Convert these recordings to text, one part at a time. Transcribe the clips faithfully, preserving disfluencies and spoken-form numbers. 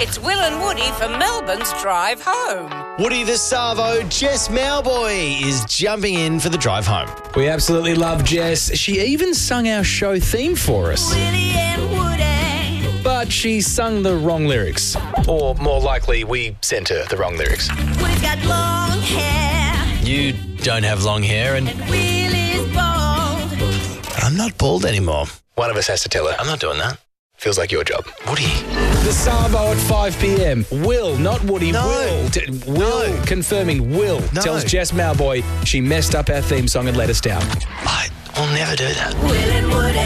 It's Will and Woody for Melbourne's Drive Home. Woody the Savo, Jess Mowboy is jumping in for the drive home. We absolutely love Jess. She even sung our show theme for us. Willie and Woody. But she sung the wrong lyrics. Or more likely, we sent her the wrong lyrics. Woody's got long hair. You don't have long hair and Willie's bald. I'm not bald anymore. One of us has to tell her. I'm not doing that. Feels like your job. Woody. The Savo at five p.m. Will, not Woody. No. Will. T- Will. No. Confirming Will No. tells Jess Mowboy she messed up our theme song and let us down. I will never do that. Will and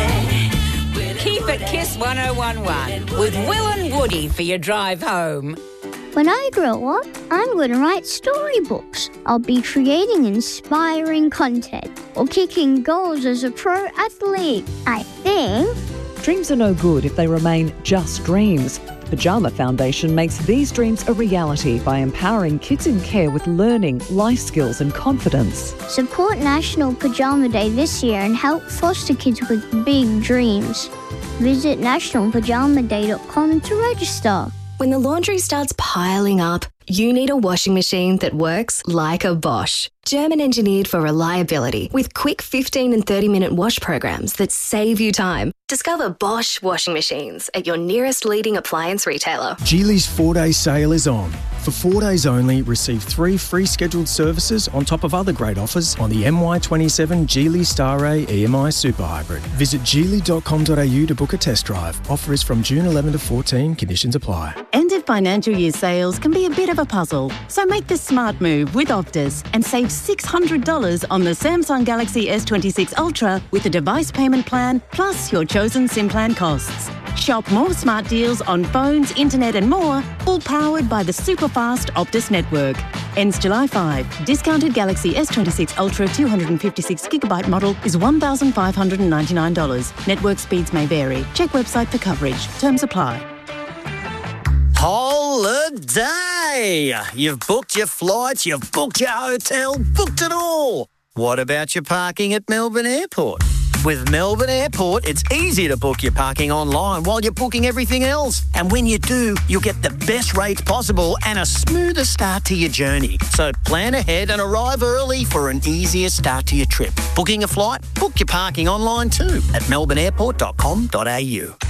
Woody. Keep it Kiss one oh one one with Will and Woody for your drive home. When I grow up, I'm going to write storybooks. I'll be creating inspiring content or kicking goals as a pro athlete. I think. Dreams are no good if they remain just dreams. Pajama Foundation makes these dreams a reality by empowering kids in care with learning, life skills and confidence. Support National Pajama Day this year and help foster kids with big dreams. Visit national pajama day dot com to register. When the laundry starts piling up, you need a washing machine that works like a Bosch. German engineered for reliability with quick fifteen and thirty minute wash programs that save you time. Discover Bosch washing machines at your nearest leading appliance retailer. Geely's four-day sale is on. For four days only, receive three free scheduled services on top of other great offers on the M Y twenty-seven Geely Star A E M I Super Hybrid. Visit geely dot com dot a u to book a test drive. Offer is from June eleventh to fourteenth. Conditions apply. End of financial year sales can be a bit of a puzzle, so make the smart move with Optus and save six hundred dollars on the Samsung Galaxy S twenty-six Ultra with a device payment plan plus your chosen SIM plan costs. Shop more smart deals on phones, internet and more, all powered by the super fast Optus network. Ends July fifth. Discounted Galaxy S twenty-six Ultra two hundred fifty-six gigabyte model is one thousand five hundred ninety-nine dollars. Network speeds may vary. Check website for coverage. Terms apply. Holiday! You've booked your flights, you've booked your hotel, booked it all. What about your parking at Melbourne Airport? With Melbourne Airport, it's easy to book your parking online while you're booking everything else. And when you do, you'll get the best rates possible and a smoother start to your journey. So plan ahead and arrive early for an easier start to your trip. Booking a flight? Book your parking online too at melbourne airport dot com dot a u.